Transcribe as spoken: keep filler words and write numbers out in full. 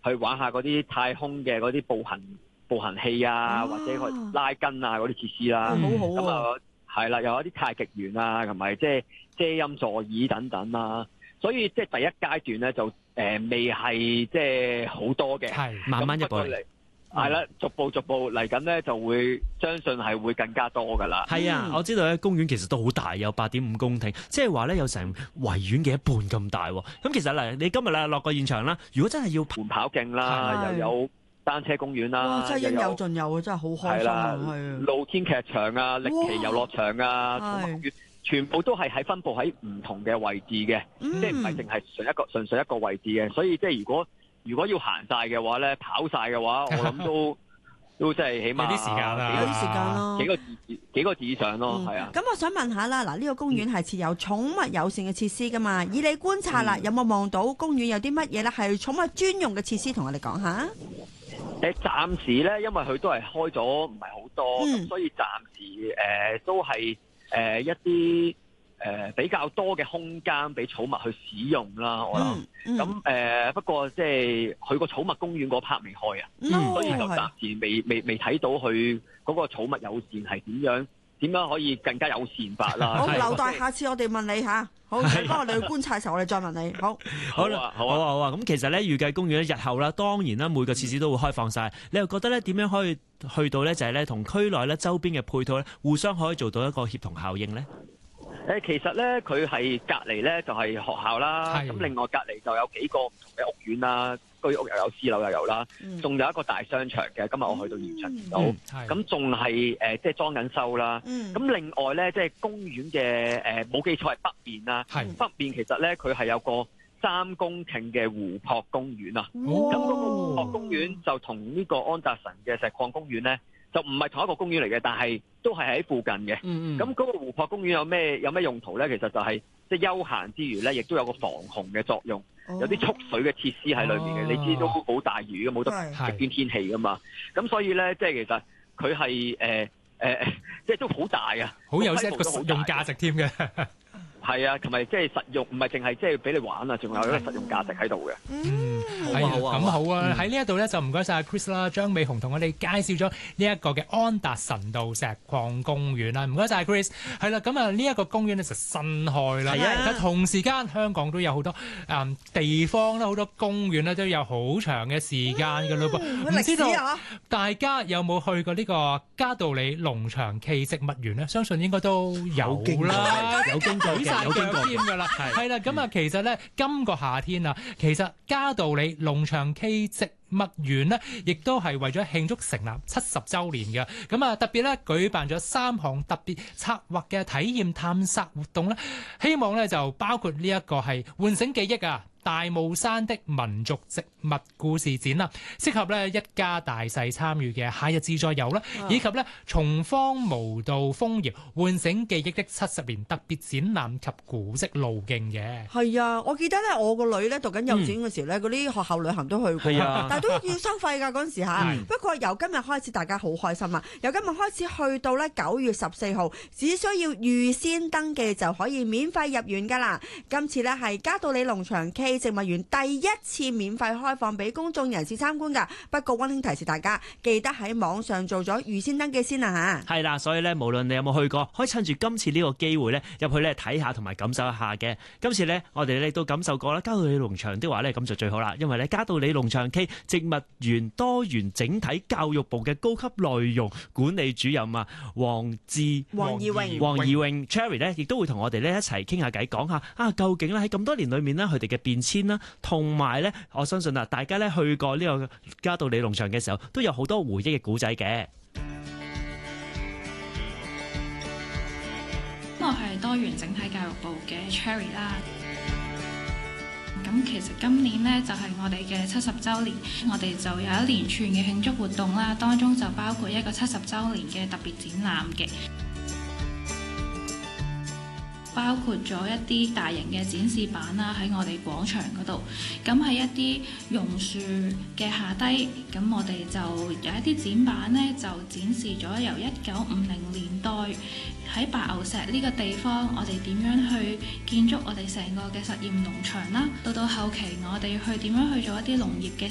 去玩下嗰啲太空嘅嗰啲步行步行器啊，啊或者去拉筋啊嗰啲設施啦。 好好咁啊係啦，又有啲太極拳啊，同埋即係遮陰座椅等等啦。所以即係第一階段咧就誒、呃、未係即係好多嘅， 係慢慢一步嚟。 係啦，逐步逐步嚟緊咧，就會相信係會更加多噶啦。 係啊，我知道咧，公園其實都好大，有八點五公頃，即係話咧有成維園嘅一半咁大。咁其實嗱，你今日咧落個現場啦，如果真係要緩跑徑啦，又有單車公園啦， 真係應有盡有啊，真係好開心啊！係露天劇場啊，歷奇遊樂場啊，寵物公園全部都係喺分佈喺唔同嘅位置嘅，即係唔係淨係純一個純粹一個位置嘅。所以即係如果如果要行晒嘅話咧，跑晒嘅話，我諗都都即係起碼有啲時間啦， 有啲時間咯， 幾個字幾個字以上咯，係、嗯、啊。 咁我想問下啦，嗱、這、呢個公園係設有寵物友善嘅設施噶嘛？以你觀察啦，嗯、有冇望到公園有啲乜嘢咧係寵物專用嘅設施？同我哋講下。 誒，暫時咧，因為佢都係開咗唔係好多，咁、嗯、所以暫時誒、呃、都係誒、呃、一啲。誒、呃、比較多嘅空間俾寵物去使用啦，我諗。咁、嗯、誒、嗯呃、不過即係佢個寵物公園嗰 part 未開啊、嗯，所以就暫時未未未睇到佢嗰個寵物友善係點樣點樣可以更加友善法啦。 好，留待下次我哋問你嚇。好，當我哋去觀察嘅時候，我哋再問你。好， 好啦，好啊，好啊。咁其實咧，預計公園咧日後啦，當然啦，每個設施都會開放晒。你又覺得咧點樣可以去到咧就係咧同區內咧周邊嘅配套咧互相可以做到一個協同效應咧？ 誒，其實咧，佢係隔離咧就係學校啦，咁另外隔離就有幾個唔同嘅屋苑啦，居屋又有私樓又有啦，仲、嗯、有一個大商場嘅。今日我去到現場見到，咁仲係誒即係裝緊修啦。咁、嗯、另外咧，即、就、係、是、公園嘅誒冇記錯係北面啦，北面其實咧佢係有個三公頃嘅湖泊公園啊。咁嗰個湖泊公園就同呢個安達臣嘅石礦公園咧，就唔係同一個公園嚟嘅，但係都係喺附近嘅。咁、嗯、嗰、那個湖泊公園有咩有咩用途咧？其實就係即係休閒之餘咧，亦都有個防洪嘅作用，哦、有啲蓄水嘅設施喺裏面嘅、哦。你知都好大雨嘅，冇得極端天氣噶嘛。咁所以咧，即係其實佢係誒誒，即係都好大啊， 好有一個實用價值添嘅。 係啊，同埋即係實用，唔係淨係即係俾你玩啊，仲有一個實用價值喺度嘅。 嗯，係啊，咁好啊！喺呢一度咧就唔該晒 Chris 啦，張美雄同我哋介紹咗呢一個嘅安達臣道石礦公園啦。唔該晒 Chris。係啦，咁啊呢一個公園咧就新開啦。係啊，但同時間香港都有好多誒、嗯、地方啦，好多公園咧都有好長嘅時間嘅咯噃。唔、嗯、知道大家有冇去過呢個嘉道理農場暨植物園咧？相信應該都有啦，有經過嘅。有經過添㗎啦，係啦，咁啊，其實咧，今個夏天啊，其實嘉道理農場暨植物園呢，亦都係為咗慶祝成立七十週年嘅，咁啊特別咧舉辦咗三項特別策劃嘅體驗探索活動咧，希望咧就包括呢一個係喚醒記憶啊！大霧山的民族植物故事展啦，適合咧一家大細參與嘅夏日自在遊啦，以及咧重芳無道楓葉喚醒記憶的七十年特別展覽及古蹟路徑嘅。係啊，我記得咧，我個女咧讀緊幼稚園嘅時候咧，嗰、嗯、啲學校旅行都去過，啊、但係都要收費㗎嗰陣時嚇。不過由今日開始，大家好開心啊！由今日開始去到咧九月十四號，只需要預先登記就可以免費入園㗎啦。今次咧係嘉道理農場暨植物園第一次免費開放俾公眾人士參觀噶，不過溫馨提示大家，記得喺網上做咗預先登記先啦吓。係啦，所以咧，無論你有冇去過，可以趁住今次呢個機會咧，入去咧睇下同埋感受一下嘅。今次咧，我哋咧都感受過啦，嘉道理農場的話咧，咁就最好啦，因為咧嘉道理農場暨植物園多元整體教育部嘅高級內容管理主任啊，黃志黃義榮黃義榮 Cherry 咧，亦都會同我哋咧一齊傾下偈，講下啊，究竟咧喺咁多年裏面咧，佢哋嘅變遷啦。同埋咧，我相信啊，大家咧去過呢個嘉道理農場嘅時候，都有好多回憶嘅古仔嘅。 我係多元整體教育部嘅 Cherry 啦。咁其實今年呢，就係我哋嘅七十週年，我哋就有一連串嘅慶祝活動啦，當中就包括一個七十週年嘅特別展覽嘅。包括咗一啲大型嘅展示板啦，喺我哋廣場嗰度。咁喺一啲榕樹嘅下低，咁我哋就有一啲展板呢，就展示咗由一九五零年代喺白牛石呢個地方，我哋點樣去建築我哋成個嘅實驗農場啦。到到後期，我哋去點樣去做一啲農業嘅